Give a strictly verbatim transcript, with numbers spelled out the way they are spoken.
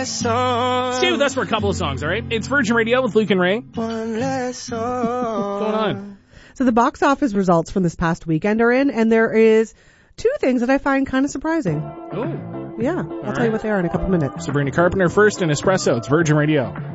less song. Stay with us for a couple of songs, all right? It's Virgin Radio with Luke and Ray. One less song. What's going on? So the box office results from this past weekend are in, and there is two things that I find kind of surprising. Oh. Yeah, I'll All tell right. you what they are in a couple minutes. Sabrina Carpenter first and Espresso. It's Virgin Radio.